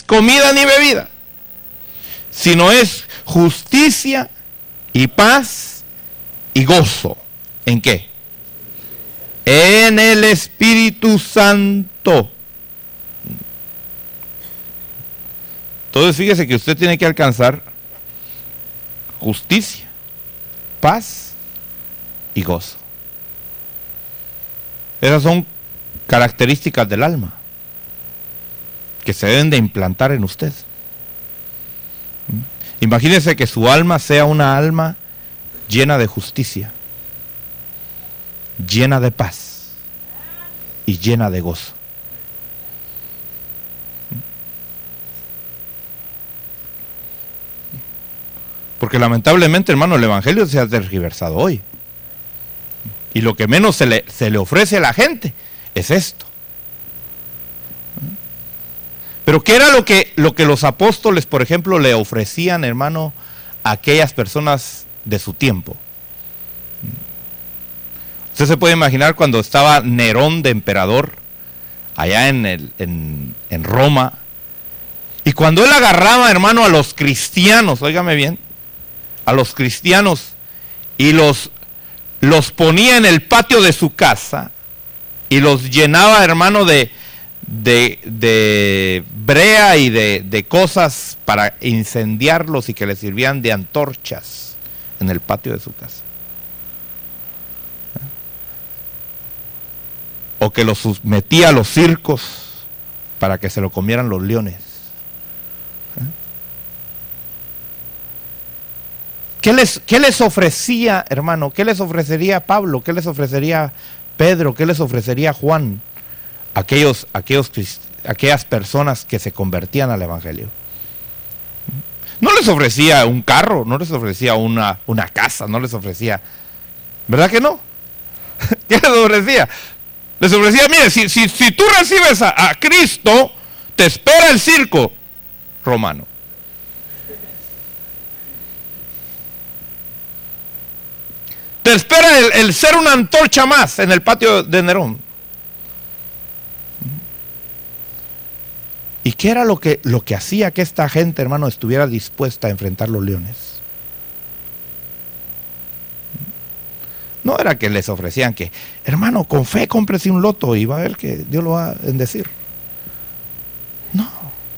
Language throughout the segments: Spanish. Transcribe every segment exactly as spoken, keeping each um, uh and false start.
comida ni bebida, sino es justicia y paz y gozo. ¿En qué? En el Espíritu Santo. Entonces fíjese que usted tiene que alcanzar justicia, paz y gozo. Esas son características del alma que se deben de implantar en usted. Imagínese que su alma sea una alma llena de justicia, llena de paz y llena de gozo. Porque lamentablemente, hermano, el evangelio se ha tergiversado hoy. Y lo que menos se le, se le ofrece a la gente es esto. Pero ¿qué era lo que, lo que los apóstoles, por ejemplo, le ofrecían, hermano, a aquellas personas de su tiempo? Usted se puede imaginar cuando estaba Nerón de emperador allá en, el, en, en Roma. Y cuando él agarraba, hermano, a los cristianos, óigame bien, a los cristianos y los, los ponía en el patio de su casa y los llenaba, hermano, de, de, de brea y de, de cosas para incendiarlos y que les sirvían de antorchas en el patio de su casa. O que los metía a los circos para que se lo comieran los leones. ¿Qué les, qué les ofrecía, hermano? ¿Qué les ofrecería Pablo? ¿Qué les ofrecería Pedro? ¿Qué les ofrecería Juan? Aquellos, aquellos, aquellas personas que se convertían al evangelio. No les ofrecía un carro, no les ofrecía una, una casa, no les ofrecía, ¿verdad que no? ¿Qué les ofrecía? Les ofrecía, mire, si, si, si tú recibes a, a Cristo, te espera el circo romano. Te espera el, el ser una antorcha más en el patio de Nerón. ¿Y qué era lo que, lo que hacía que esta gente, hermano, estuviera dispuesta a enfrentar los leones? No era que les ofrecían que, hermano, con fe cómprese un loto y va a ver que Dios lo va a bendecir. No.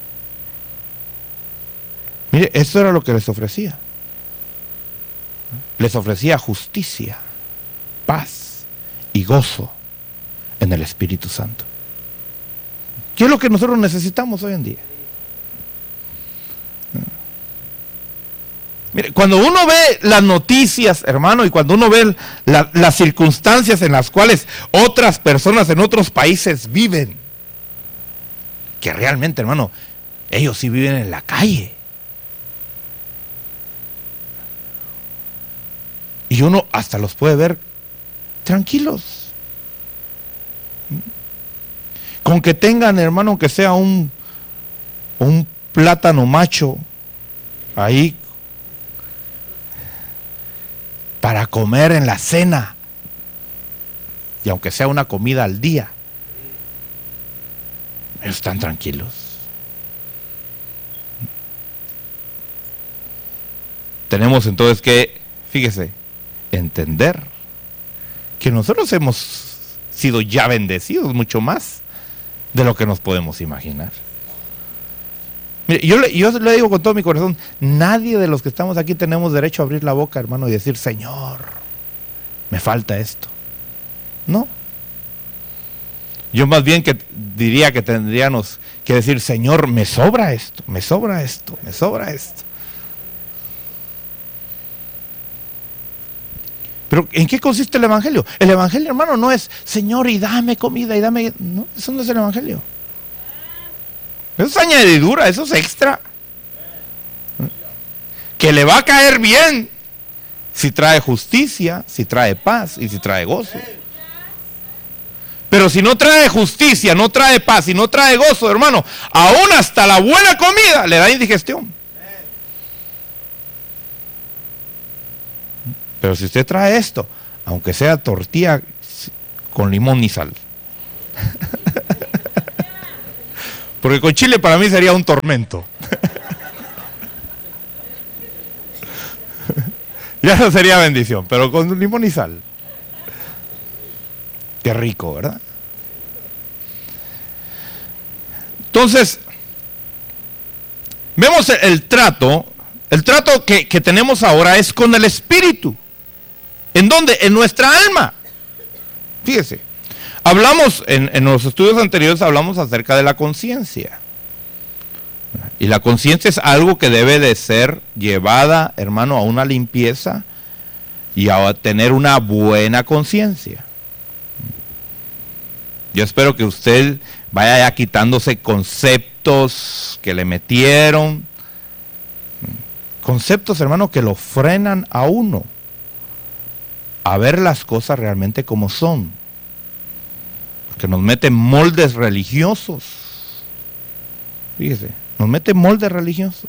Mire, eso era lo que les ofrecía. Les ofrecía justicia, paz y gozo en el Espíritu Santo. ¿Qué es lo que nosotros necesitamos hoy en día? Mire, cuando uno ve las noticias, hermano, y cuando uno ve la, las circunstancias en las cuales otras personas en otros países viven, que realmente, hermano, ellos sí viven en la calle. Y uno hasta los puede ver tranquilos. Con que tengan, hermano, que sea un, un plátano macho ahí para comer en la cena. Y aunque sea una comida al día, ellos están tranquilos. Tenemos entonces que, fíjese, entender que nosotros hemos sido ya bendecidos mucho más de lo que nos podemos imaginar. Mire, yo, le, yo le digo con todo mi corazón, nadie de los que estamos aquí tenemos derecho a abrir la boca, hermano, y decir, Señor, me falta esto. No. Yo más bien que diría que tendríamos que decir, Señor, me sobra esto, me sobra esto, me sobra esto. Pero ¿en qué consiste el evangelio? El evangelio, hermano, no es, Señor, y dame comida, y dame... No, eso no es el evangelio. Eso es añadidura, eso es extra. Que le va a caer bien si trae justicia, si trae paz y si trae gozo. Pero si no trae justicia, no trae paz y no trae gozo, hermano, aún hasta la buena comida le da indigestión. Pero si usted trae esto, aunque sea tortilla con limón y sal, Porque con chile para mí sería un tormento. Ya no sería bendición, pero con limón y sal. Qué rico, ¿verdad? Entonces, vemos el, el trato, el trato que, que tenemos ahora es con el Espíritu. ¿En dónde? En nuestra alma. Fíjese, hablamos, en, en los estudios anteriores hablamos acerca de la conciencia. Y la conciencia es algo que debe de ser llevada, hermano, a una limpieza y a tener una buena conciencia. Yo espero que usted vaya ya quitándose conceptos que le metieron. Conceptos, hermano, que lo frenan a uno a ver las cosas realmente como son. Porque nos meten moldes religiosos. Fíjese, nos meten moldes religiosos.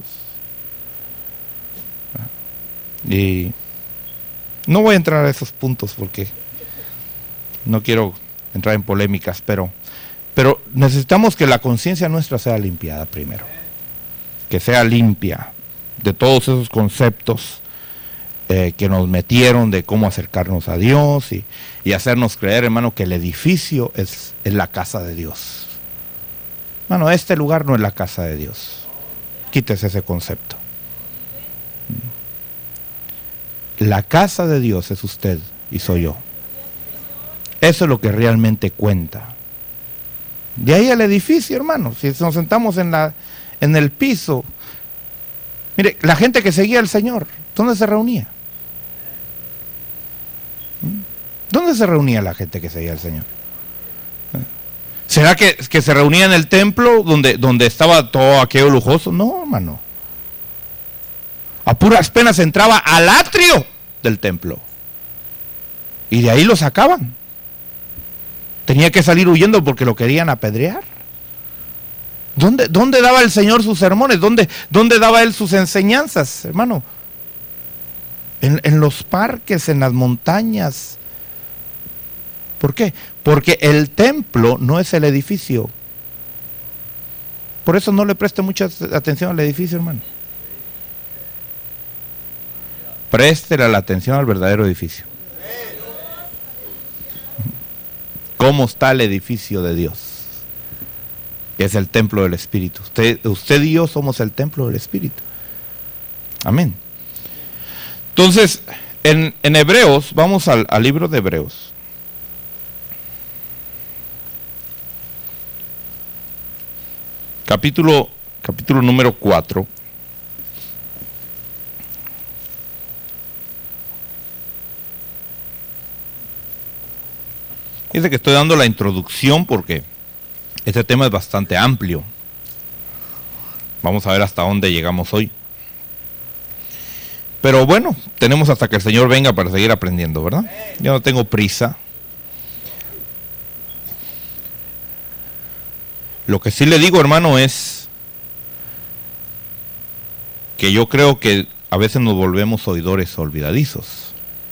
Y no voy a entrar a esos puntos porque no quiero entrar en polémicas, pero, pero necesitamos que la conciencia nuestra sea limpiada primero. Que sea limpia de todos esos conceptos eh, que nos metieron de cómo acercarnos a Dios y, y hacernos creer, hermano, que el edificio es, es la casa de Dios. Hermano, este lugar no es la casa de Dios. Quítese ese concepto. La casa de Dios es usted y soy yo. Eso es lo que realmente cuenta. De ahí el edificio, hermano. Si nos sentamos en, la, en el piso. Mire, la gente que seguía al Señor, ¿dónde se reunía? ¿Dónde se reunía la gente que seguía al Señor? ¿Será que, que se reunía en el templo donde, donde estaba todo aquello lujoso? No, hermano. A puras penas entraba al atrio del templo. Y de ahí lo sacaban. Tenía que salir huyendo porque lo querían apedrear. ¿Dónde, dónde daba el Señor sus sermones? ¿Dónde, dónde daba Él sus enseñanzas, hermano? En, en los parques, en las montañas. ¿Por qué? Porque el templo no es el edificio. Por eso no le preste mucha atención al edificio, hermano. Préstele la atención al verdadero edificio. ¿Cómo está el edificio de Dios? Que es el templo del Espíritu. Usted, usted y yo somos el templo del Espíritu. Amén. Entonces, en, en Hebreos, vamos al, al libro de Hebreos. Capítulo, capítulo número cuatro. Dice que estoy dando la introducción porque este tema es bastante amplio. Vamos a ver hasta dónde llegamos hoy. Pero bueno, tenemos hasta que el Señor venga para seguir aprendiendo, ¿verdad? Yo no tengo prisa. Lo que sí le digo, hermano, es que yo creo que a veces nos volvemos oidores olvidadizos.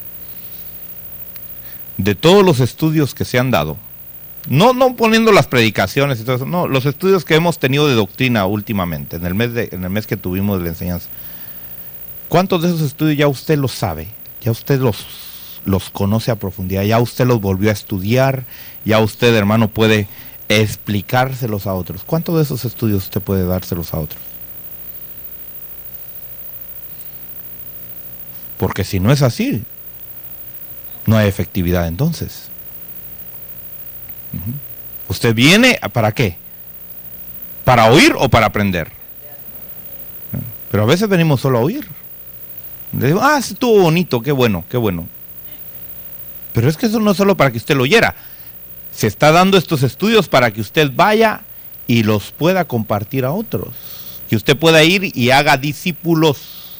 De todos los estudios que se han dado, no, no poniendo las predicaciones y todo eso, no, los estudios que hemos tenido de doctrina últimamente, en el mes de, en el mes que tuvimos de la enseñanza, ¿cuántos de esos estudios ya usted los sabe? Ya usted los, los conoce a profundidad, ya usted los volvió a estudiar, ya usted, hermano, puede explicárselos a otros. ¿Cuántos de esos estudios usted puede dárselos a otros? Porque si no es así, no hay efectividad entonces. Uh-huh. ¿Usted viene para qué? ¿Para oír o para aprender? Pero a veces venimos solo a oír. Le digo, ah, estuvo bonito, qué bueno, qué bueno. Pero es que eso no es solo para que usted lo oyera. Se está dando estos estudios para que usted vaya y los pueda compartir a otros. Que usted pueda ir y haga discípulos.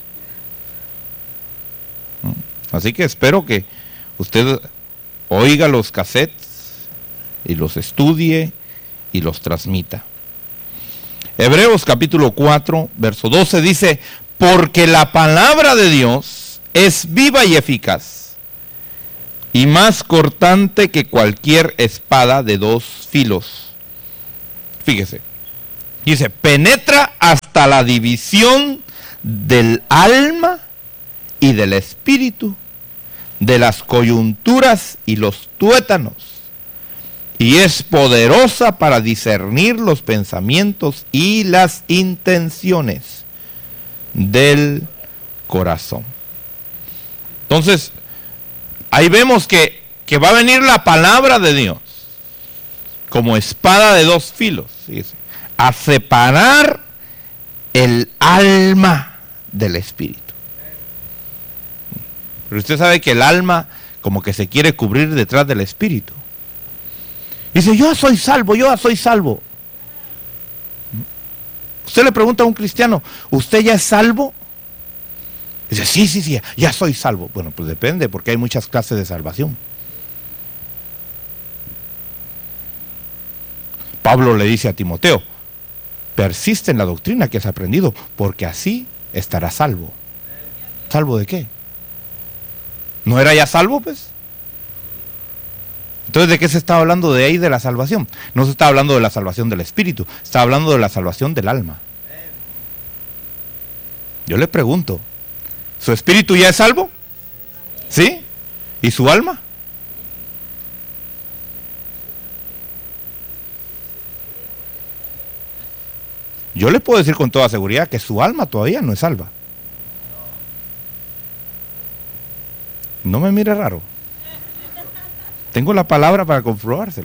Así que espero que usted oiga los cassettes y los estudie y los transmita. Hebreos capítulo cuatro, verso doce dice, porque la palabra de Dios es viva y eficaz, y más cortante que cualquier espada de dos filos. Fíjese, Dice, penetra hasta la división del alma y del espíritu, de las coyunturas y los tuétanos, y es poderosa para discernir los pensamientos y las intenciones del corazón. Entonces, ahí vemos que, que va a venir la palabra de Dios como espada de dos filos, dice, a separar el alma del espíritu. Pero usted sabe que el alma como que se quiere cubrir detrás del espíritu. Dice, yo soy salvo, yo soy salvo. Usted le pregunta a un cristiano, ¿usted ya es salvo? Dice, sí, sí, sí, ya soy salvo. Bueno, pues depende, porque hay muchas clases de salvación. Pablo le dice a Timoteo, persiste en la doctrina que has aprendido, porque así estarás salvo. ¿Salvo de qué? ¿No era ya salvo, pues? Entonces, ¿de qué se está hablando de ahí de la salvación? No se está hablando de la salvación del espíritu, está hablando de la salvación del alma. Yo le pregunto, ¿su espíritu ya es salvo? ¿Sí? ¿Y su alma? Yo le puedo decir con toda seguridad que su alma todavía no es salva. No me mire raro. Tengo la palabra para comprobárselo.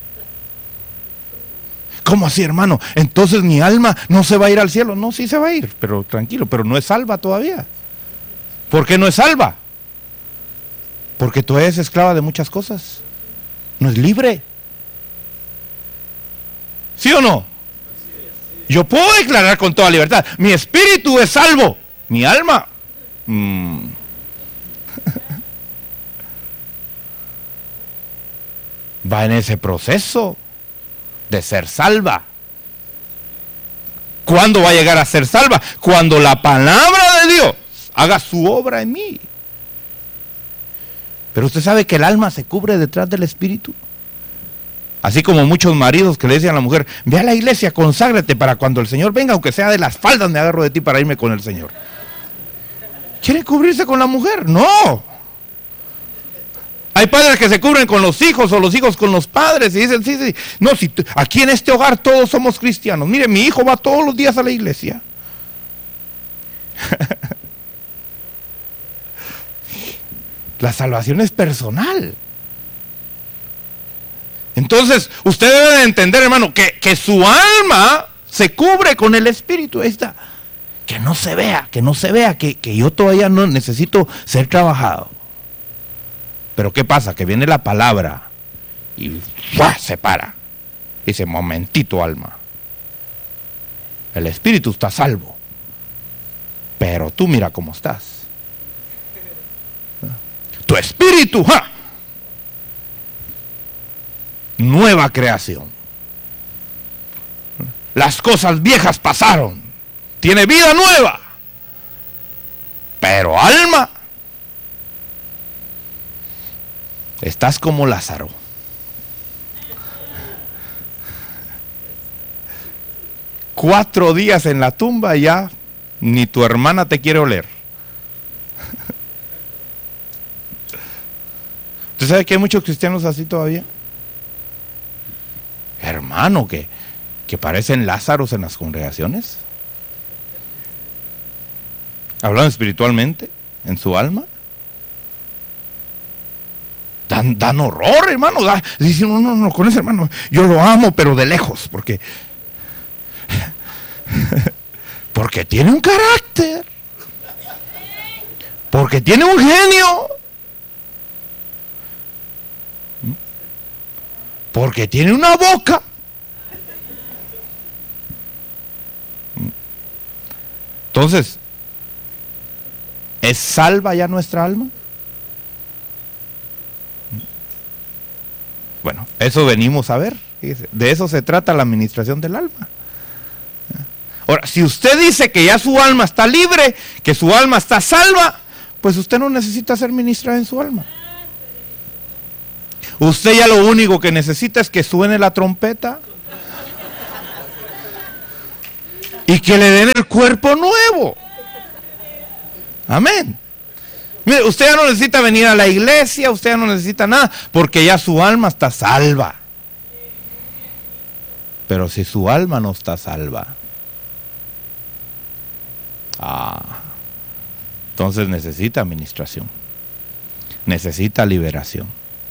¿Cómo así, hermano? Entonces mi alma no se va a ir al cielo. No, sí se va a ir, pero tranquilo, pero no es salva todavía. ¿Por qué no es salva? Porque todavía es esclava de muchas cosas. No es libre. ¿Sí o no? Yo puedo declarar con toda libertad, mi espíritu es salvo, mi alma mmm. va en ese proceso de ser salva. ¿Cuándo va a llegar a ser salva? Cuando la palabra de Dios haga su obra en mí. Pero usted sabe que el alma se cubre detrás del espíritu. Así como muchos maridos que le dicen a la mujer, ve a la iglesia, conságrate para cuando el Señor venga, aunque sea de las faldas me agarro de ti para irme con el Señor. ¿Quiere cubrirse con la mujer? No. Hay padres que se cubren con los hijos o los hijos con los padres y dicen, sí, sí, no, si aquí en este hogar todos somos cristianos. Mire, mi hijo va todos los días a la iglesia. La salvación es personal. Entonces, usted debe de entender, hermano, que, que su alma se cubre con el espíritu. Ahí está. Que no se vea, que no se vea, que, que yo todavía no necesito ser trabajado. Pero ¿qué pasa? Que viene la palabra y ¡fua! Se para. Dice, momentito, alma. El espíritu está salvo. Pero tú mira cómo estás. Tu espíritu, ¡ja! Nueva creación. Las cosas viejas pasaron. Tiene vida nueva. Pero alma, estás como Lázaro. Cuatro días en la tumba ya ni tu hermana te quiere oler. ¿Usted sabe que hay muchos cristianos así todavía? Hermano, que, que parecen Lázaros en las congregaciones. Hablando espiritualmente, en su alma. Dan, dan horror, hermano. Da, dicen, no, no, no, con ese hermano, yo lo amo, pero de lejos, porque porque tiene un carácter, porque tiene un genio, porque tiene una boca. Entonces, ¿es salva ya nuestra alma? Bueno, eso venimos a ver. De eso se trata la administración del alma. Ahora, si usted dice que ya su alma está libre, que su alma está salva, pues usted no necesita ser ministrado en su alma. Usted ya lo único que necesita es que suene la trompeta y que le den el cuerpo nuevo. Amén. Mire, usted ya no necesita venir a la iglesia, usted ya no necesita nada, porque ya su alma está salva. Pero si su alma no está salva, ah, entonces necesita administración, necesita liberación.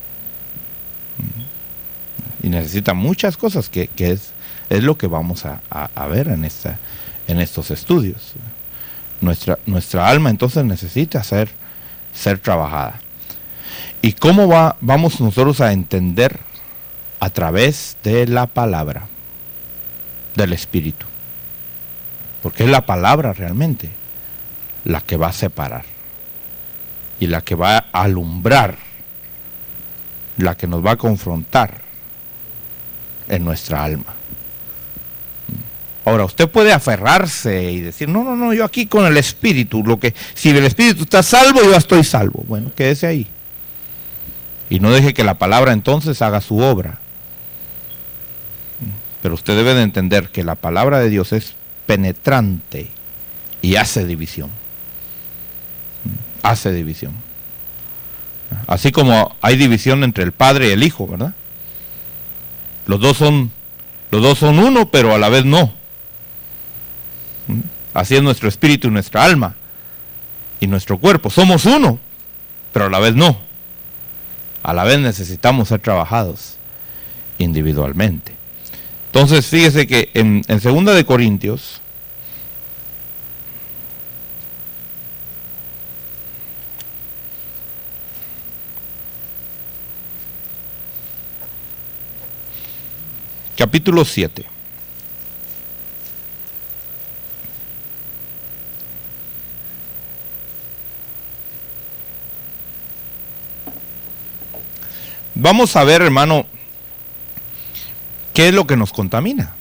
Y necesita muchas cosas que, que es, es lo que vamos a, a, a ver en, esta, en estos estudios. Nuestra, nuestra alma entonces necesita ser, ser trabajada. ¿Y cómo va, vamos nosotros a entender? A través de la palabra, del Espíritu. Porque es la palabra realmente la que va a separar y la que va a alumbrar, la que nos va a confrontar en nuestra alma. Ahora, usted puede aferrarse y decir, no, no, no, yo aquí con el Espíritu, lo que, si el Espíritu está salvo, yo estoy salvo. Bueno, quédese ahí. Y no deje que la palabra entonces haga su obra. Pero usted debe de entender que la palabra de Dios es penetrante y hace división. Hace división. Así como hay división entre el Padre y el Hijo, ¿verdad? Los dos son, los dos son uno, pero a la vez no. Así es nuestro espíritu y nuestra alma y nuestro cuerpo. Somos uno, pero a la vez no. A la vez necesitamos ser trabajados individualmente. Entonces, fíjese que en, en segunda de Corintios, capítulo siete. Vamos a ver, hermano, qué es lo que nos contamina.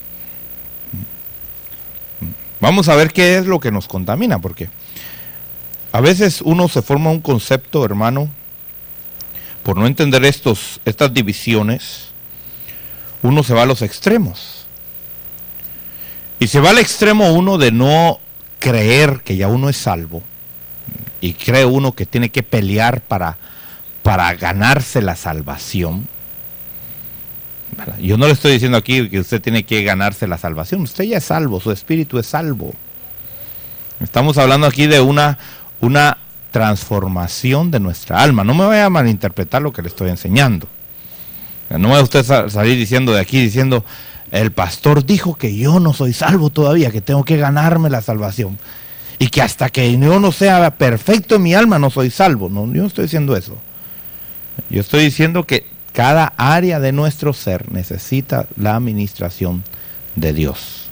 Vamos a ver qué es lo que nos contamina, porque a veces uno se forma un concepto, hermano, por no entender estos, estas divisiones. Uno se va a los extremos. Y se va al extremo uno de no creer que ya uno es salvo. Y cree uno que tiene que pelear para, para ganarse la salvación. Yo no le estoy diciendo aquí que usted tiene que ganarse la salvación. Usted ya es salvo, su espíritu es salvo. Estamos hablando aquí de una, una transformación de nuestra alma. No me vaya a malinterpretar lo que le estoy enseñando. No va usted a salir diciendo de aquí, diciendo, el pastor dijo que yo no soy salvo todavía, que tengo que ganarme la salvación. Y que hasta que yo no sea perfecto en mi alma no soy salvo. No, yo no estoy diciendo eso. Yo estoy diciendo que cada área de nuestro ser necesita la administración de Dios.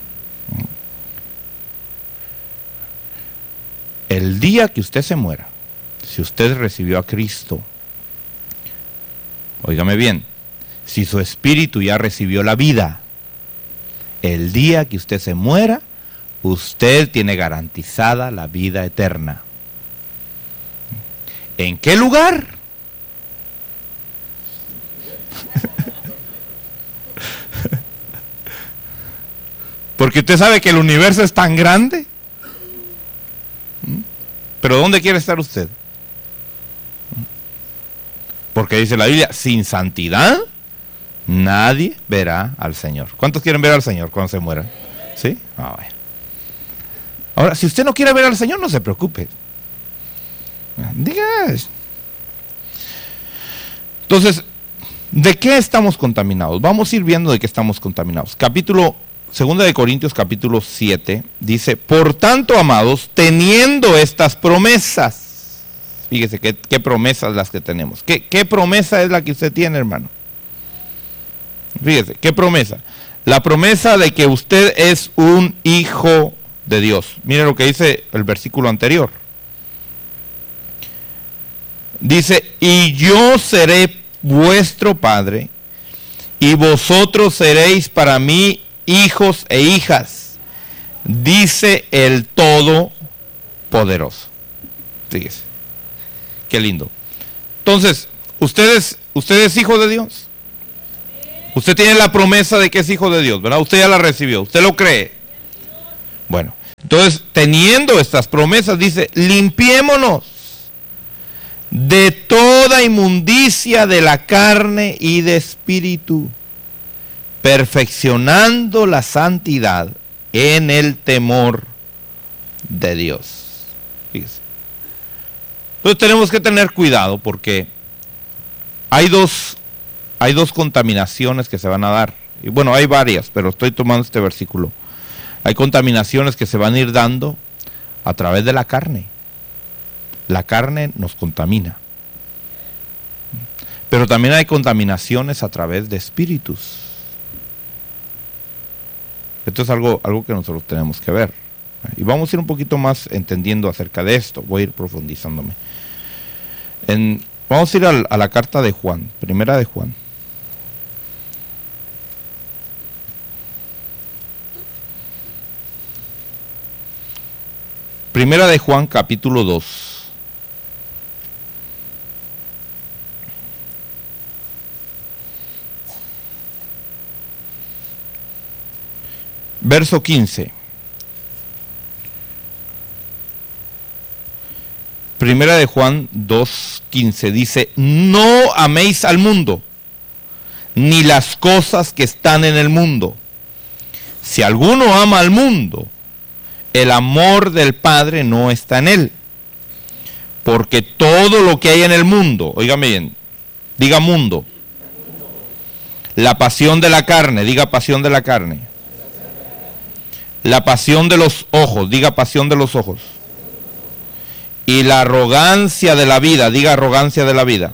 El día que usted se muera, si usted recibió a Cristo, óigame bien, si su espíritu ya recibió la vida, el día que usted se muera, usted tiene garantizada la vida eterna. ¿En qué lugar? Porque usted sabe que el universo es tan grande. Pero ¿dónde quiere estar usted? Porque dice la Biblia, sin santidad nadie verá al Señor. ¿Cuántos quieren ver al Señor cuando se mueran? ¿Sí? Ah, bueno. Ahora, si usted no quiere ver al Señor, no se preocupe. Diga. Entonces, ¿de qué estamos contaminados? Vamos a ir viendo de qué estamos contaminados. Capítulo, segunda de Corintios, capítulo siete, dice, por tanto, amados, teniendo estas promesas. Fíjese qué, qué promesas las que tenemos. ¿Qué, ¿Qué promesa es la que usted tiene, hermano? Fíjese, ¿qué promesa? La promesa de que usted es un hijo de Dios. Mire lo que dice el versículo anterior. Dice, y yo seré vuestro padre, y vosotros seréis para mí hijos e hijas, dice el Todopoderoso. Fíjese, qué lindo. Entonces, ¿usted es, usted es hijo de Dios? Usted tiene la promesa de que es hijo de Dios, ¿verdad? Usted ya la recibió, usted lo cree. Bueno, entonces teniendo estas promesas dice, limpiémonos de toda inmundicia de la carne y de espíritu, perfeccionando la santidad en el temor de Dios. Fíjese. Entonces tenemos que tener cuidado porque hay dos, hay dos contaminaciones que se van a dar. Y bueno, hay varias, pero estoy tomando este versículo. Hay contaminaciones que se van a ir dando a través de la carne. La carne nos contamina. Pero también hay contaminaciones a través de espíritus. Esto es algo, algo que nosotros tenemos que ver. Y vamos a ir un poquito más entendiendo acerca de esto. Voy a ir profundizándome. En, vamos a ir a, a la carta de Juan, primera de Juan. Primera de Juan, capítulo dos. Verso quince. Primera de Juan dos, quince dice, no améis al mundo, ni las cosas que están en el mundo. Si alguno ama al mundo, el amor del Padre no está en él. Porque todo lo que hay en el mundo, óigame bien, diga mundo. La pasión de la carne, diga pasión de la carne. La pasión de los ojos, diga pasión de los ojos. Y la arrogancia de la vida, diga arrogancia de la vida.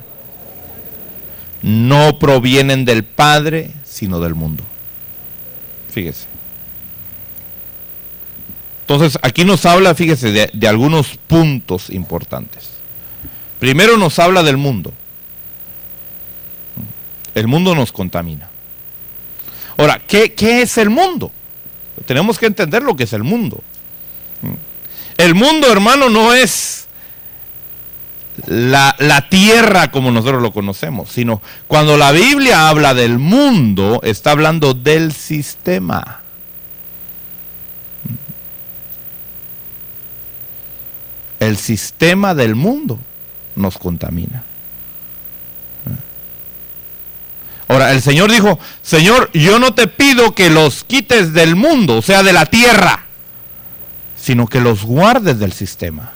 No provienen del Padre, sino del mundo. Fíjese. Entonces, aquí nos habla, fíjese, de, de algunos puntos importantes. Primero nos habla del mundo. El mundo nos contamina. Ahora, ¿qué, qué es el mundo? Tenemos que entender lo que es el mundo. El mundo, hermano, no es la, la tierra como nosotros lo conocemos, sino cuando la Biblia habla del mundo, está hablando del sistema. El sistema del mundo nos contamina. Ahora, el Señor dijo, Señor, yo no te pido que los quites del mundo, o sea, de la tierra, sino que los guardes del sistema.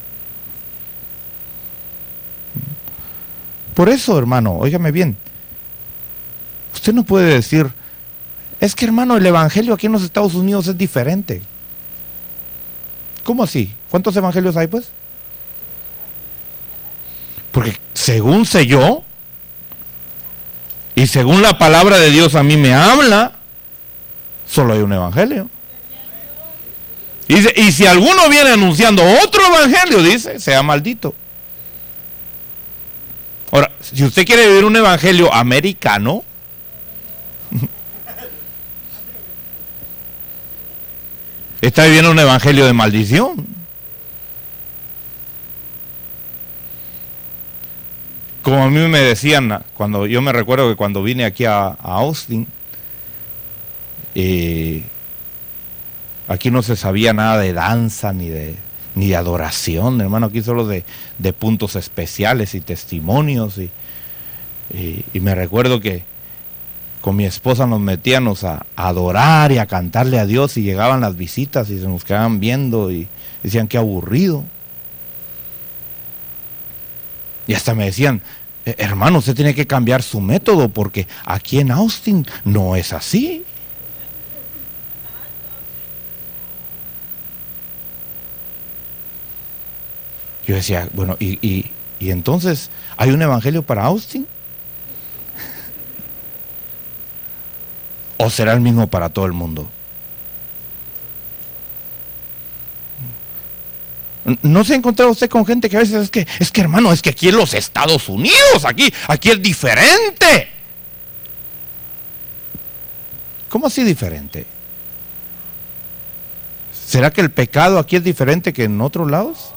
Por eso, hermano, óigame bien, usted no puede decir, es que, hermano, el evangelio aquí en los Estados Unidos es diferente. ¿Cómo así? ¿Cuántos evangelios hay, pues? Porque según sé yo, y según la palabra de Dios a mí me habla, solo hay un evangelio. Y, dice, y si alguno viene anunciando otro evangelio, dice, sea maldito. Ahora, si usted quiere vivir un evangelio americano, está viviendo un evangelio de maldición. Como a mí me decían, cuando yo me recuerdo que cuando vine aquí a, a Austin, eh, aquí no se sabía nada de danza ni de, ni de adoración, hermano, aquí solo de, de puntos especiales y testimonios. Y, y, y me recuerdo que con mi esposa nos metíamos a, a adorar y a cantarle a Dios y llegaban las visitas y se nos quedaban viendo y decían qué aburrido. Y hasta me decían, hermano, usted tiene que cambiar su método porque aquí en Austin no es así. Yo decía, bueno, y, y, y entonces, ¿hay un evangelio para Austin? ¿O será el mismo para todo el mundo? ¿No se ha encontrado usted con gente que a veces es que, es que hermano, es que aquí en los Estados Unidos, aquí, aquí es diferente? ¿Cómo así diferente? ¿Será que el pecado aquí es diferente que en otros lados?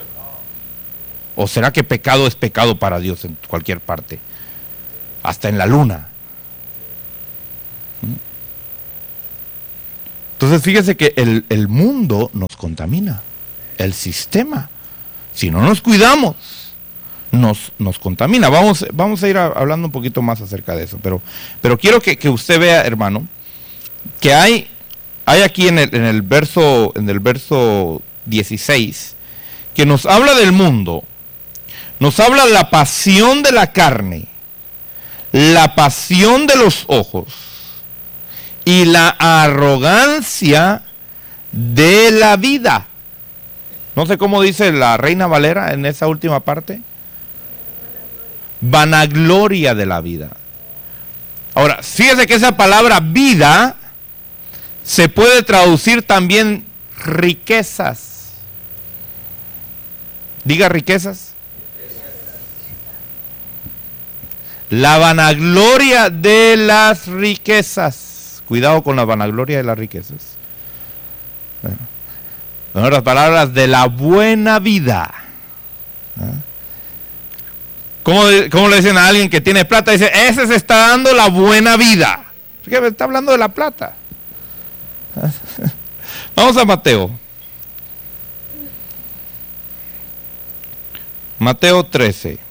¿O será que pecado es pecado para Dios en cualquier parte? Hasta en la luna. Entonces fíjese que el, el mundo nos contamina, el sistema, si no nos cuidamos, nos, nos contamina. Vamos, vamos a ir a, hablando un poquito más acerca de eso, pero, pero quiero que, que usted vea, hermano, que hay, hay aquí en el, en el verso, en el verso dieciséis, que nos habla del mundo, nos habla de la pasión de la carne, la pasión de los ojos y la arrogancia de la vida. No sé cómo dice la Reina Valera en esa última parte. Vanagloria de la vida. Ahora, fíjese que esa palabra vida se puede traducir también riquezas. Diga riquezas. La vanagloria de las riquezas. Cuidado con la vanagloria de las riquezas. Bueno, en otras palabras, de la buena vida. ¿Cómo, ¿Cómo le dicen a alguien que tiene plata? Dice, ese se está dando la buena vida. ¿Qué me está hablando de la plata? Vamos a Mateo. Mateo trece.